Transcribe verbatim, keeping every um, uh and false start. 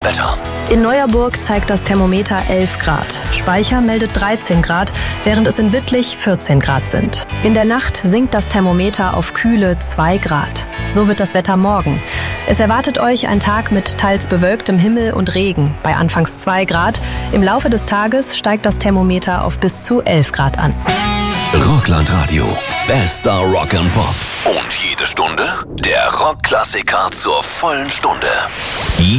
Wetter. In Neuerburg zeigt das Thermometer elf Grad. Speicher meldet dreizehn Grad, während es in Wittlich vierzehn Grad sind. In der Nacht sinkt das Thermometer auf kühle zwei Grad. So wird das Wetter morgen. Es erwartet euch ein Tag mit teils bewölktem Himmel und Regen, bei anfangs zwei Grad. Im Laufe des Tages steigt das Thermometer auf bis zu elf Grad an. Rockland-Radio. Bester Rock and Pop. Und jede Stunde der Rockklassiker zur vollen Stunde.